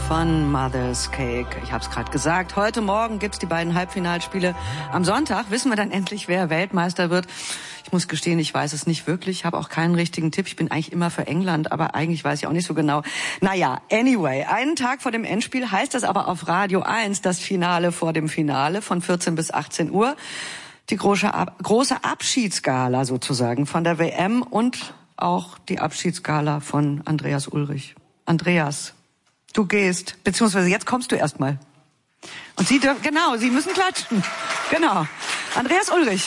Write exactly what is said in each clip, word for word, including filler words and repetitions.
von Mother's Cake. Ich habe es gerade gesagt, heute Morgen gibt's die beiden Halbfinalspiele. Am Sonntag wissen wir dann endlich, wer Weltmeister wird. Ich muss gestehen, ich weiß es nicht wirklich, habe auch keinen richtigen Tipp. Ich bin eigentlich immer für England, aber eigentlich weiß ich auch nicht so genau. Naja, anyway, einen Tag vor dem Endspiel heißt das aber auf Radio eins das Finale vor dem Finale von vierzehn bis achtzehn Uhr. Die große, große Abschiedsgala sozusagen von der W M und auch die Abschiedsgala von Andreas Ulrich. Andreas, du gehst, beziehungsweise jetzt kommst du erstmal. Und Sie dürfen, genau, Sie müssen klatschen. Genau. Andreas Ulrich.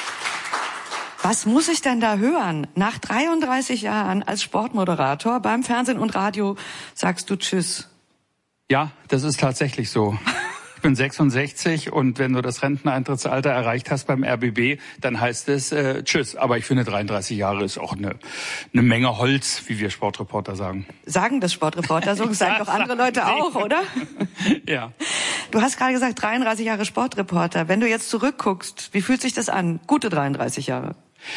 Was muss ich denn da hören? Nach dreiunddreißig Jahren als Sportmoderator beim Fernsehen und Radio sagst du Tschüss. Ja, das ist tatsächlich so. Ich bin sechsundsechzig und wenn du das Renteneintrittsalter erreicht hast beim R B B, dann heißt es äh, Tschüss. Aber ich finde, dreiunddreißig Jahre ist auch eine, eine Menge Holz, wie wir Sportreporter sagen. Sagen das Sportreporter so? Sagen doch andere Leute auch, oder? Ja. Du hast gerade gesagt, dreiunddreißig Jahre Sportreporter. Wenn du jetzt zurückguckst, wie fühlt sich das an? Gute dreiunddreißig Jahre.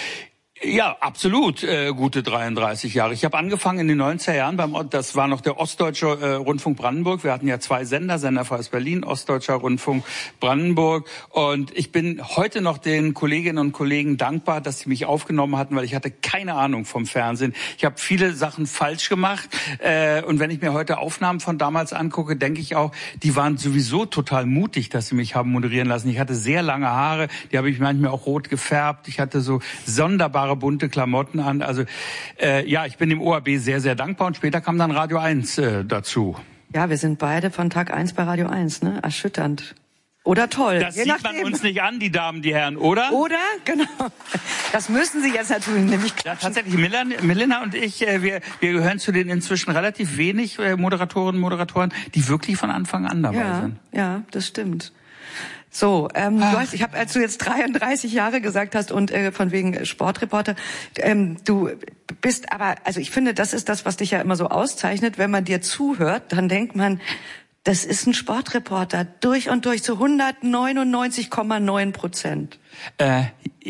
Ja, absolut äh, gute dreiunddreißig Jahre. Ich habe angefangen in den neunziger Jahren beim, das war noch der Ostdeutsche äh, Rundfunk Brandenburg. Wir hatten ja zwei Sender, Senderfreies Berlin, Ostdeutscher Rundfunk Brandenburg. Und ich bin heute noch den Kolleginnen und Kollegen dankbar, dass sie mich aufgenommen hatten, weil ich hatte keine Ahnung vom Fernsehen. Ich habe viele Sachen falsch gemacht. Äh, und wenn ich mir heute Aufnahmen von damals angucke, denke ich auch, die waren sowieso total mutig, dass sie mich haben moderieren lassen. Ich hatte sehr lange Haare, die habe ich manchmal auch rot gefärbt. Ich hatte so sonderbare bunte Klamotten an. Also äh, ja, ich bin dem O R B sehr, sehr dankbar. Und später kam dann Radio eins äh, dazu. Ja, wir sind beide von Tag eins bei Radio eins, ne? Erschütternd. Oder toll. Das Je sieht nachdem. Man uns nicht an, die Damen, die Herren, oder? Oder? Genau. Das müssen Sie jetzt natürlich nämlich ja, tatsächlich, Melina und ich, äh, wir, wir gehören zu den inzwischen relativ wenig äh, Moderatorinnen und Moderatoren, die wirklich von Anfang an dabei ja, sind. Ja, das stimmt. So, ähm, du hast, ich habe, als du jetzt dreiunddreißig Jahre gesagt hast und äh, von wegen Sportreporter, ähm, du bist aber, also ich finde, das ist das, was dich ja immer so auszeichnet. Wenn man dir zuhört, dann denkt man, das ist ein Sportreporter durch und durch zu hundertneunundneunzig Komma neun Prozent. Äh,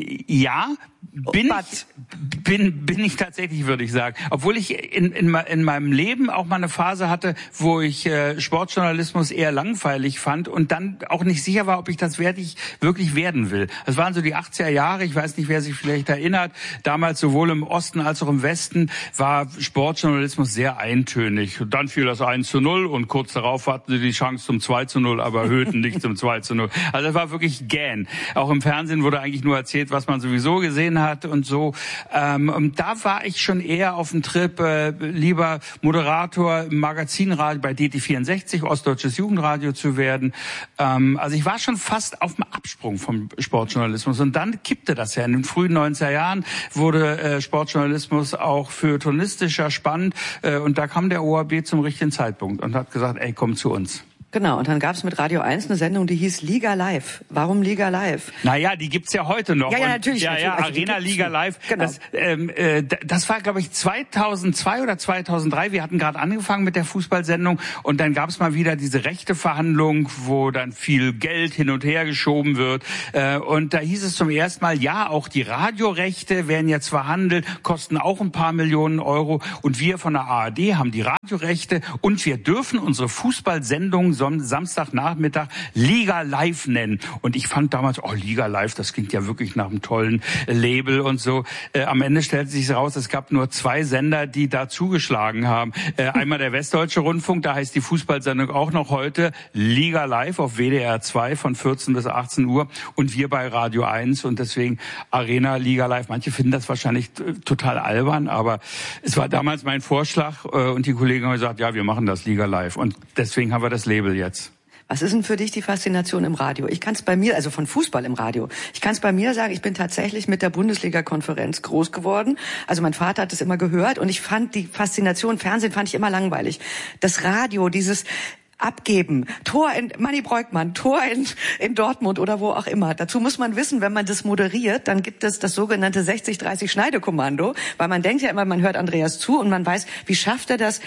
ja. Bin ich, bin, bin ich tatsächlich, würde ich sagen. Obwohl ich in, in, in meinem Leben auch mal eine Phase hatte, wo ich äh, Sportjournalismus eher langweilig fand und dann auch nicht sicher war, ob ich das wirklich, wirklich werden will. Das waren so die achtziger Jahre, ich weiß nicht, wer sich vielleicht erinnert. Damals sowohl im Osten als auch im Westen war Sportjournalismus sehr eintönig. Und dann fiel das eins zu null und kurz darauf hatten sie die Chance zum zwei zu null, aber erhöhten nicht zum zwei zu null. Also das war wirklich gähn. Auch im Fernsehen wurde eigentlich nur erzählt, was man sowieso gesehen hat und so. Ähm, und da war ich schon eher auf dem Trip, äh, lieber Moderator im Magazinradio bei D T vierundsechzig, Ostdeutsches Jugendradio zu werden. Ähm, also ich war schon fast auf dem Absprung vom Sportjournalismus. Und dann kippte das ja. In den frühen neunziger Jahren wurde äh, Sportjournalismus auch für touristischer spannend. Äh, und da kam der O R B zum richtigen Zeitpunkt und hat gesagt, ey, komm zu uns. Genau, und dann gab's mit Radio eins eine Sendung, die hieß Liga Live. Warum Liga Live? Naja, die gibt's ja heute noch. Ja, ja, natürlich. Und, ja, ja, natürlich. Also Arena Liga Live. Genau. Das, ähm, äh, das war, glaube ich, zweitausendzwei oder zweitausenddrei. Wir hatten gerade angefangen mit der Fußballsendung und dann gab's mal wieder diese Rechteverhandlung, wo dann viel Geld hin und her geschoben wird. Äh, und da hieß es zum ersten Mal, ja, auch die Radiorechte werden jetzt verhandelt, kosten auch ein paar Millionen Euro. Und wir von der A R D haben die Radiorechte und wir dürfen unsere Fußballsendung Samstagnachmittag Liga Live nennen. Und ich fand damals, oh, Liga Live, das klingt ja wirklich nach einem tollen Label und so. Äh, am Ende stellte sich raus, es gab nur zwei Sender, die da zugeschlagen haben. Äh, einmal der Westdeutsche Rundfunk, da heißt die Fußballsendung auch noch heute Liga Live auf W D R zwei von vierzehn bis achtzehn Uhr und wir bei Radio eins und deswegen Arena Liga Live. Manche finden das wahrscheinlich total albern, aber es war damals mein Vorschlag äh, und die Kollegen haben gesagt, ja, wir machen das Liga Live und deswegen haben wir das Label jetzt. Was ist denn für dich die Faszination im Radio? Ich kann es bei mir, also von Fußball im Radio, ich kann es bei mir sagen, ich bin tatsächlich mit der Bundesliga-Konferenz groß geworden. Also mein Vater hat es immer gehört und ich fand die Faszination, Fernsehen fand ich immer langweilig. Das Radio, dieses Abgeben, Tor in, Manni Breukmann, Tor in, in Dortmund oder wo auch immer. Dazu muss man wissen, wenn man das moderiert, dann gibt es das sogenannte sechzig dreißig Schneidekommando, weil man denkt ja immer, man hört Andreas zu und man weiß, wie schafft er das,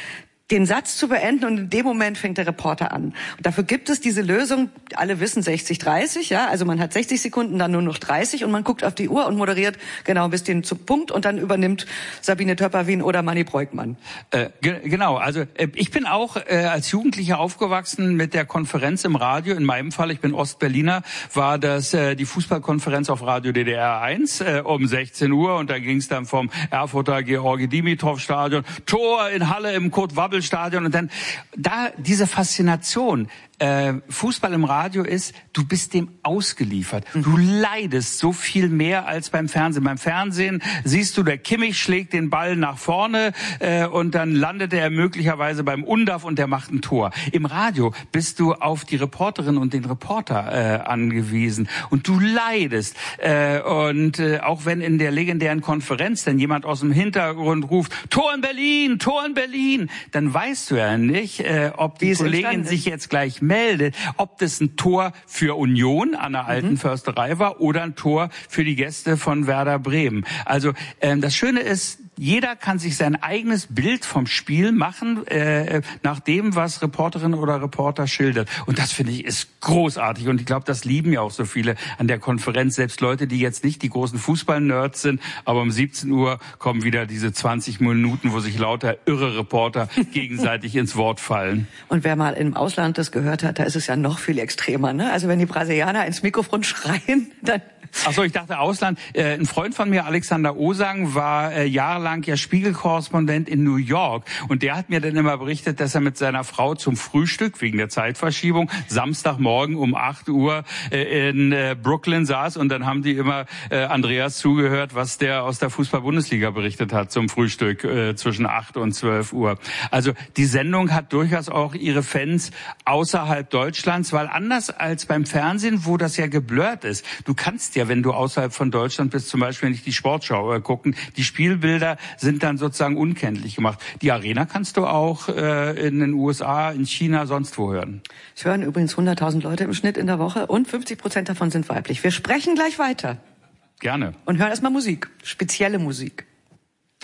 den Satz zu beenden und in dem Moment fängt der Reporter an. Und dafür gibt es diese Lösung, alle wissen sechzig dreißig, ja, also man hat sechzig Sekunden, dann nur noch dreißig und man guckt auf die Uhr und moderiert genau bis den zum Punkt und dann übernimmt Sabine Töpperwien oder Manni Breukmann. Äh, ge- genau, also äh, ich bin auch äh, als Jugendlicher aufgewachsen mit der Konferenz im Radio. In meinem Fall, ich bin Ostberliner, war das äh, die Fußballkonferenz auf Radio D D R eins äh, um sechzehn Uhr und da ging es dann vom Erfurter Georgi Dimitrov Stadion, Tor in Halle im Kurt-Wabbel Stadion und dann da diese Faszination. Äh, Fußball im Radio ist, du bist dem ausgeliefert. Du leidest so viel mehr als beim Fernsehen. Beim Fernsehen siehst du, der Kimmich schlägt den Ball nach vorne äh, und dann landet er möglicherweise beim Undaf und der macht ein Tor. Im Radio bist du auf die Reporterin und den Reporter äh, angewiesen und du leidest. Äh, und äh, auch wenn in der legendären Konferenz dann jemand aus dem Hintergrund ruft, Tor in Berlin, Tor in Berlin, dann weißt du ja nicht, äh, ob die Kollegin sich jetzt gleich meldet, ob das ein Tor für Union an der alten mhm. Försterei war oder ein Tor für die Gäste von Werder Bremen. Also ähm, das Schöne ist, jeder kann sich sein eigenes Bild vom Spiel machen, äh, nach dem, was Reporterin oder Reporter schildert. Und das, finde ich, ist großartig. Und ich glaube, das lieben ja auch so viele an der Konferenz. Selbst Leute, die jetzt nicht die großen Fußball-Nerds sind. Aber um siebzehn Uhr kommen wieder diese zwanzig Minuten, wo sich lauter irre Reporter gegenseitig ins Wort fallen. Und wer mal im Ausland das gehört hat, da ist es ja noch viel extremer, ne? Also wenn die Brasilianer ins Mikrofon schreien, dann... Ach so, ich dachte Ausland. Äh, ein Freund von mir, Alexander Osang, war äh, jahrelang ja Spiegelkorrespondent in New York. Und der hat mir dann immer berichtet, dass er mit seiner Frau zum Frühstück, wegen der Zeitverschiebung, Samstagmorgen um acht Uhr äh, in äh, Brooklyn saß. Und dann haben die immer äh, Andreas zugehört, was der aus der Fußball-Bundesliga berichtet hat zum Frühstück äh, zwischen acht und zwölf Uhr. Also die Sendung hat durchaus auch ihre Fans außerhalb Deutschlands, weil anders als beim Fernsehen, wo das ja geblurrt ist, du kannst ja, wenn du außerhalb von Deutschland bist, zum Beispiel nicht die Sportschau äh, gucken. Die Spielbilder sind dann sozusagen unkenntlich gemacht. Die Arena kannst du auch äh, in den U S A, in China, sonst wo hören. Es hören übrigens hunderttausend Leute im Schnitt in der Woche und fünfzig Prozent davon sind weiblich. Wir sprechen gleich weiter. Gerne. Und hören erstmal Musik, spezielle Musik.